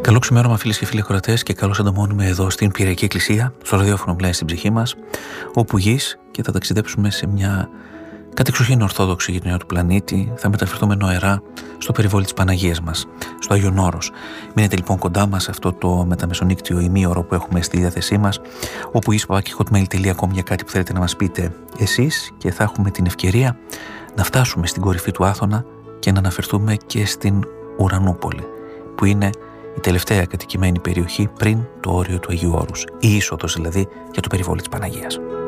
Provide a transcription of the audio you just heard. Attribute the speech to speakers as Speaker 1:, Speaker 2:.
Speaker 1: Καλό ξημέρωμα, φίλες και φίλοι ακροατές, και καλώς ανταμώνουμε εδώ στην Πυριακή Εκκλησία, στο ραδιόφωνο Μπλε στην ψυχή μας, όπου γης, και θα ταξιδέψουμε σε μια κατεξοχήν ορθόδοξη γειτονιά του πλανήτη. Θα μεταφερθούμε νοερά στο περιβόλι της Παναγίας μας, στο Άγιον Όρος. Μείνετε λοιπόν κοντά μας αυτό το μεταμεσονύκτιο ημίωρο που έχουμε στη διάθεσή μας, όπου gis@hotmail.com για κάτι που θέλετε να μας πείτε εσείς, και θα έχουμε την ευκαιρία να φτάσουμε στην κορυφή του Άθωνα και να αναφερθούμε και στην Ουρανούπολη, που είναι η τελευταία κατοικημένη περιοχή πριν το όριο του Αγίου Όρους, η είσοδος δηλαδή για το περιβόλι της Παναγίας.